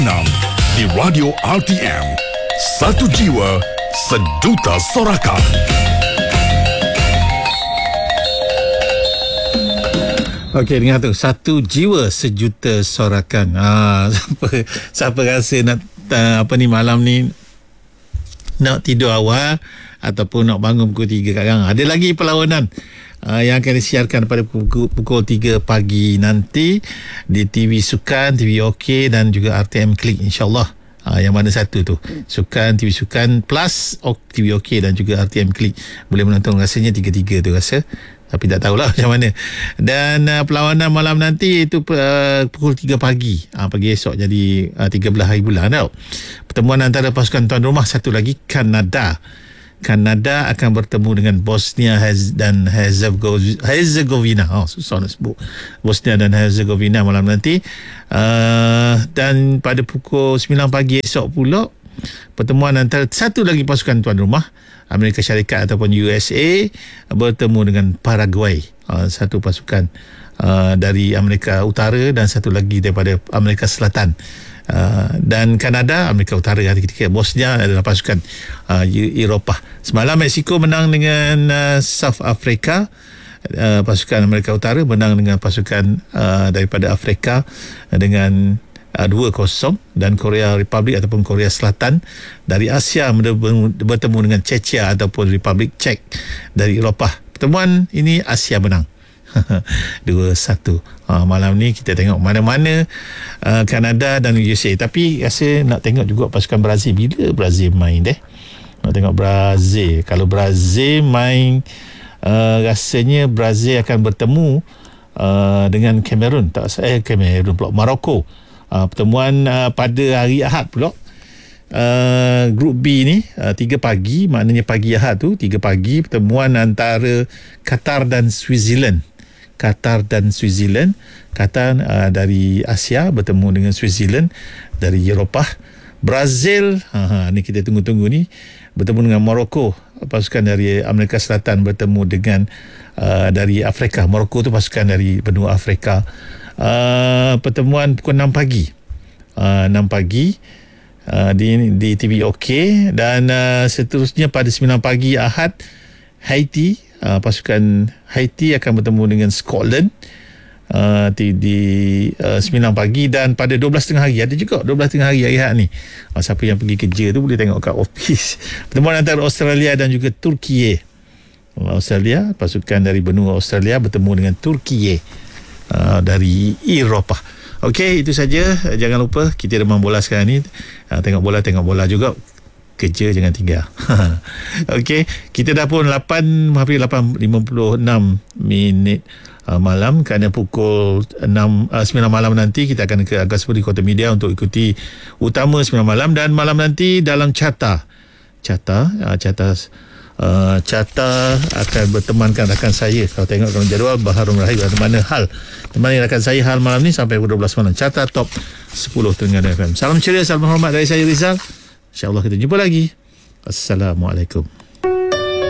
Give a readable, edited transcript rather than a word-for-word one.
6 di Radio RTM. Satu jiwa, sejuta sorakan. Okey, dengar tu. Satu jiwa, sejuta sorakan. Siapa rasa nak malam ni nak tidur awal ataupun nak bangun pukul 3 sekarang. Ada lagi perlawanan yang akan disiarkan pada pukul 3 pagi nanti di TV Sukan, TV OK dan juga RTM Klik, insyaAllah. Yang mana satu tu, Sukan, TV Sukan plus TV OK dan juga RTM Klik. Boleh menonton rasanya 3-3 tu rasa, tapi tak tahulah macam mana. Dan perlawanan malam nanti itu pukul 3 pagi pagi esok, jadi 13 hari bulan tau. Pertemuan antara pasukan tuan rumah, satu lagi Kanada akan bertemu dengan Bosnia dan Herzegovina. Susah nak sebut. Bosnia dan Herzegovina malam nanti. Dan pada pukul 9 pagi esok pula, pertemuan antara satu lagi pasukan tuan rumah, Amerika Syarikat ataupun USA, bertemu dengan Paraguay. Satu pasukan dari Amerika Utara dan satu lagi daripada Amerika Selatan. Dan Kanada, Amerika Utara ketika Bosnia adalah pasukan Eropah. Semalam Mexico menang dengan South Africa. Pasukan Amerika Utara menang dengan pasukan daripada Afrika dengan 2-0. Dan Korea Republik ataupun Korea Selatan dari Asia bertemu dengan Czechia ataupun Republik Czech dari Eropah. Pertemuan ini Asia menang 2-1. Malam ni kita tengok mana-mana Kanada dan USA. Tapi rasa nak tengok juga pasukan Brazil. Bila Brazil main nak tengok Brazil. Kalau Brazil main, rasanya Brazil akan bertemu dengan Cameroon. Cameroon pula, Morocco. Pertemuan pada hari Ahad pula. Grup B ni 3 pagi, maknanya pagi Ahad tu 3 pagi, pertemuan antara Qatar dan Switzerland. Qatar dari Asia bertemu dengan Switzerland dari Eropah. Brazil, ni kita tunggu-tunggu ni, bertemu dengan Morocco. Pasukan dari Amerika Selatan bertemu dengan dari Afrika. Morocco tu pasukan dari benua Afrika. Pertemuan pukul 6 pagi. 6 pagi di TV OK. Dan seterusnya pada 9 pagi Ahad, Haiti. Pasukan Haiti akan bertemu dengan Scotland di 9 pagi. Dan pada 12.30 hari, ada juga 12.30 hari Ahad ni. Siapa yang pergi kerja tu boleh tengok kat office. Pertemuan antara Australia dan juga Turki. Australia, pasukan dari benua Australia bertemu dengan Turki dari Eropah. Okey, itu saja. Jangan lupa kita remang bola sekarang ni. Tengok bola juga. Kerja jangan tinggal. Okey, kita dah pun 8:56 malam, kerana pukul 9 malam nanti kita akan ke Agastpuri Kota Media untuk ikuti utama 9 malam. Dan malam nanti dalam Carta akan bertemankan rakan saya. Kalau tengok dalam jadual, Baharul Rahim mana hal temani rakan saya hal malam ni sampai pukul 12 malam. Carta Top 10 Terengganu FM. Salam ceria, salam hormat dari saya Rizal. InsyaAllah kita jumpa lagi. Assalamualaikum.